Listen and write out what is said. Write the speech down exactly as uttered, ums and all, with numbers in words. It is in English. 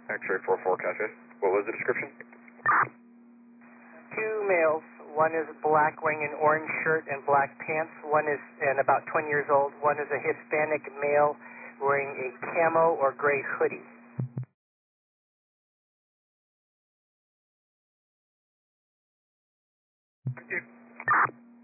X-ray four four Cafe. What was the description? Two males. One is black wearing an orange shirt and black pants. One is and about twenty years old. One is a Hispanic male wearing a camo or gray hoodie. Thank you.